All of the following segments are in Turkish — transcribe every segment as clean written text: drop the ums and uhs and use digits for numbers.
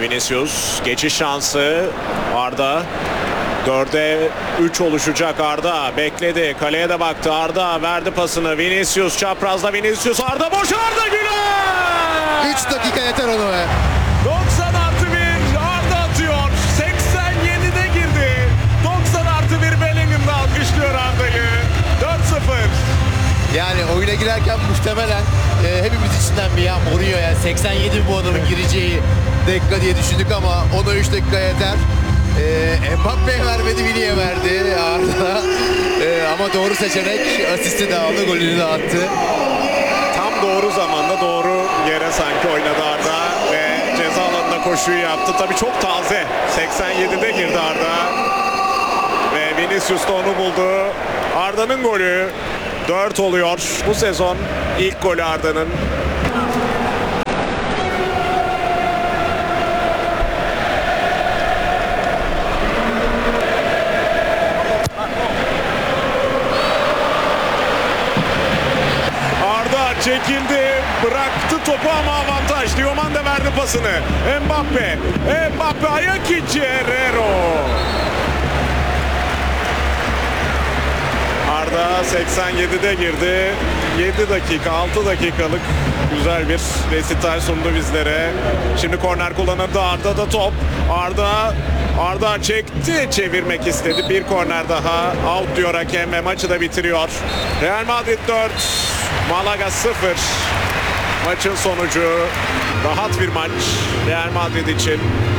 Vinicius geçiş şansı. Arda 4'e 3 oluşacak. Arda bekledi. Kaleye de baktı. Arda verdi pasını. Vinicius çaprazda. Vinicius Arda boş. Arda güler. 3 dakika yeter onu be. 90+1 Arda atıyor. 87'de girdi. 90+1 Bellingham'da alkışlıyor Arda'yı. 4-0. Yani oyuna girerken muhtemelen hepimiz içinden bir ya Mourinho yani 87 bu adamın gireceği dakika diye düşündük ama ona 3 dakika yeter. Mbappe'ye vermedi, Vini'ye verdi Arda. Ama doğru seçenek, asisti de aldı, golünü de attı. Tam doğru zamanda doğru yere sanki oynadı Arda ve ceza alanına koşuyu yaptı. Tabii çok taze. 87'de girdi Arda. Ve Vinicius da onu buldu. Arda'nın golü 4 oluyor. Bu sezon ilk golü Arda'nın. Arda çekildi, bıraktı topu ama avantaj. Dioman da verdi pasını. Mbappe ayak içi Herrero. Arda 87'de girdi. 7 dakika, 6 dakikalık güzel bir resital sundu bizlere. Şimdi korner kullanıldı. Arda'da top. Arda çekti, çevirmek istedi. Bir korner daha. Out diyor hakem ve maçı da bitiriyor. Real Madrid 4, Malaga 0. Maçın sonucu rahat bir maç Real Madrid için.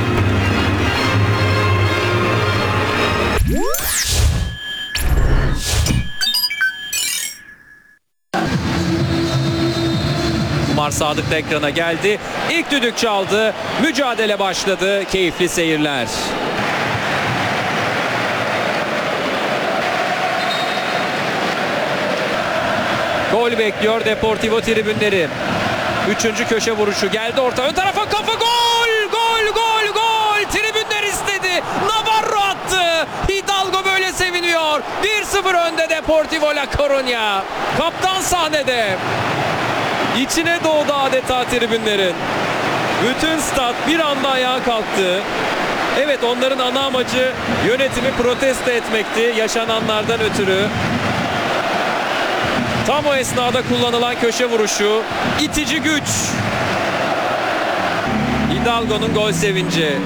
Umar Sadık da ekrana geldi. İlk düdük çaldı. Mücadele başladı. Keyifli seyirler. Gol bekliyor Deportivo tribünleri. 3. köşe vuruşu geldi orta. Ön tarafa kafa gol! Gol! Tribünler istedi. Navarro attı. Hidalgo böyle seviniyor. 1-0 önde Deportivo La Coruña. Kaptan sahnede. İçine doğdu adeta tribünlerin. Bütün stat bir anda ayağa kalktı. Evet, onların ana amacı yönetimi protesto etmekti yaşananlardan ötürü. Tam o esnada kullanılan köşe vuruşu, itici güç. Hidalgo'nun gol sevinci.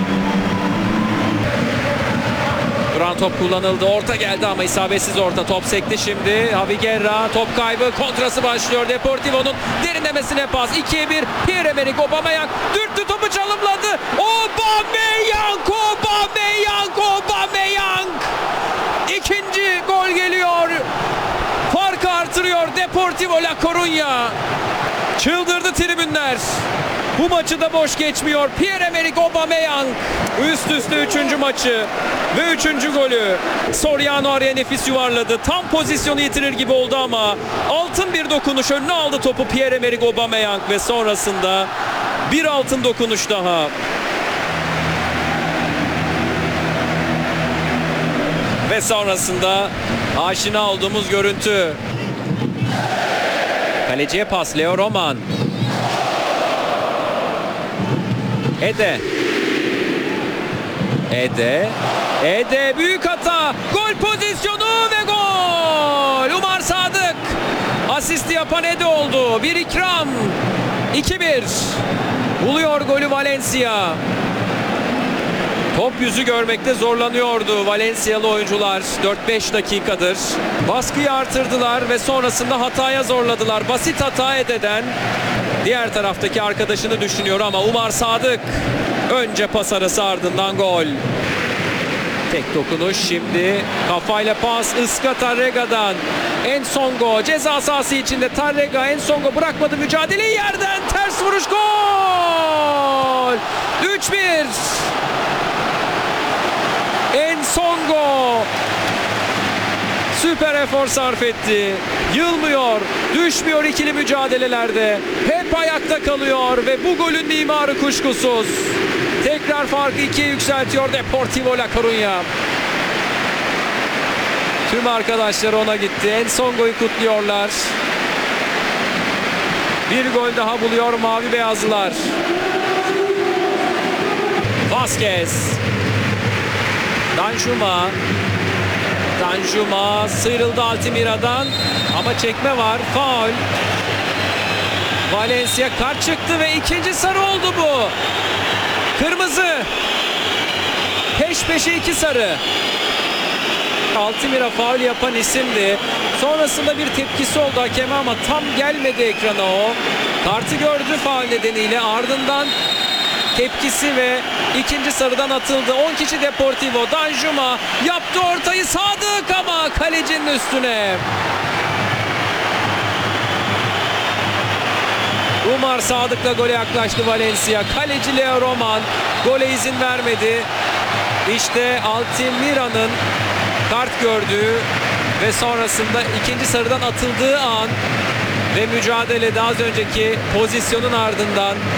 Duran top kullanıldı. Orta geldi ama isabetsiz orta. Top sekti şimdi. Javi Guerra top kaybı. Kontrası başlıyor. Deportivo'nun derinlemesine pas. 2'ye 1. Pierre-Emerick Aubameyang dürttü topu, çalımladı. Aubameyang. İkinci gol geliyor. Farkı artırıyor Deportivo La Coruña. Çıldırdı tribünler. Bu maçı da boş geçmiyor. Pierre-Emerick Aubameyang üst üste 3. maçı ve 3. golü. Soriano araya nefis yuvarladı. Tam pozisyonu yitirir gibi oldu ama altın bir dokunuş, önüne aldı topu Pierre-Emerick Aubameyang ve sonrasında bir altın dokunuş daha. Ve sonrasında aşina olduğumuz görüntü. Kaleciye pas, Leo Roman. Ede büyük hata. Gol pozisyonu ve gol. Umar Sadık. Asisti yapan Ede oldu. Bir ikram. 2-1. Buluyor golü Valencia. Top yüzü görmekte zorlanıyordu Valencialı oyuncular 4-5 dakikadır. Baskıyı artırdılar ve sonrasında hataya zorladılar. Basit hata Ede'den. Diğer taraftaki arkadaşını düşünüyor ama Umar Sadık önce pas arası, ardından gol. Tek dokunuş şimdi. Kafayla pas Iska Tarrega'dan. Ensongo ceza sahası içinde. Tarrega, Ensongo bırakmadı mücadeleyi, yerden ters vuruş, gol! 3-1. Ensongo süper efor sarf etti. Yılmıyor, düşmüyor ikili mücadelelerde. Hep ayakta kalıyor ve bu golün mimarı kuşkusuz. Tekrar farkı 2'ye yükseltiyor Deportivo La Coruña. Tüm arkadaşlar ona gitti. Ensongo'yu kutluyorlar. Bir gol daha buluyor mavi beyazlılar. Vasquez. Danjuma sıyrıldı Altimira'dan ama çekme var. Faul. Valencia kart çıktı ve ikinci sarı oldu bu. Kırmızı. Peş peşe 2 sarı. Altimira faul yapan isimdi. Sonrasında bir tepkisi oldu hakeme ama tam gelmedi ekrana o. Kartı gördü faul nedeniyle, ardından tepkisi ve ikinci sarıdan atıldı. 10 kişi Deportivo. Danjuma yaptı ortayı, Sadık ama kalecinin üstüne. Umar Sadık'la gole yaklaştı Valencia. Kaleci Leo Roman gole izin vermedi. İşte Altimira'nın kart gördüğü ve sonrasında ikinci sarıdan atıldığı an ve mücadelede az önceki pozisyonun ardından